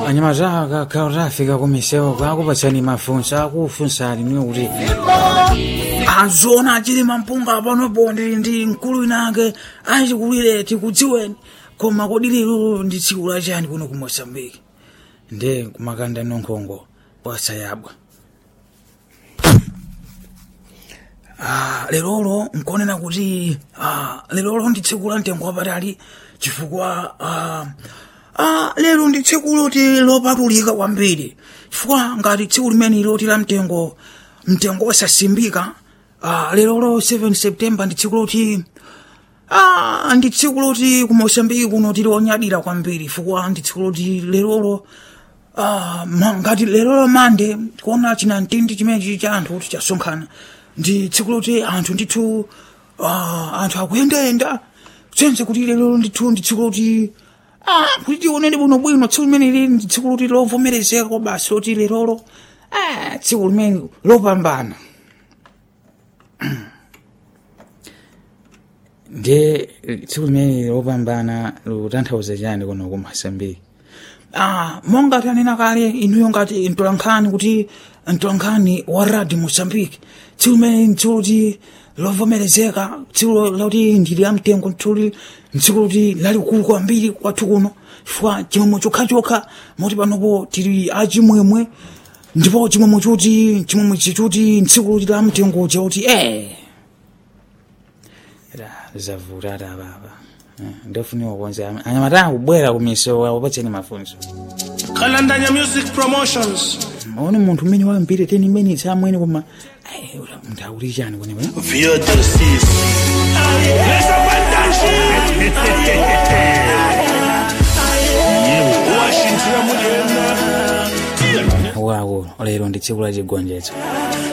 anyamata kaurafika kumisewa kwakupatsani mafunso akufunsa alimwe kuti azona achili mampunga panopo ndi mkulu inake achikulire tikudziweni koma kodi lero ndi tsiku lachani kuno ku Mozambique nde kumakanda nonkhongo wasayabwa lerolo nkonena kuti lerolo ndi tsiku la mtengo wapatali chifukwa lero ndi tsiku loti lopatulika kwambiri chifukwa ngati tsiku limene loti la mtengo wasasimbika lerolo 7 September ndi tsiku loti ndi tsiku loti ku Mozambique kuno tili onyadira kwambiri chifukwa ndi tsiku loti lerolo ngati lerolo mande kuona china mtindi chimenechi cha anthu kuti chasonkhana ndi tsiku loti anthu ndithu anthu akuyendayenda kusenza kuti lero ndithu ndi tsiku loti kuti tionene bwino tsiku limene lili ndi tsiku loti lovomerezeka kwa basi loti lerolo tsiku limene lopambana ndi tsiku limene lopambana lutanthauza chani kuno ku Mozambique monga tanena kale inuyo ngati mtolankhani kuti mtolankhani wa Radio Mozambique tsiku limene tsiku loti lovomerezeka tsiku loti ndili ya mtengo tsiku loti lalikulu kwambiri kwathu kuno chifukwa chimwemwe chokhachokha moti panopo tili achimwemwe ndipo chimwemwe chichuti tsiku loti la mtengo choti zavutata baba ndofuniwa kwanza anyamata kubwera kumisewa wapatseni mafunso Kalandanya Music Promotions maone munthu mmene wambire 10 minutes amwene koma mtauli chani kwenewe via the seas let's abandashi Washington wawo lero ndi tsiku la chigonjetso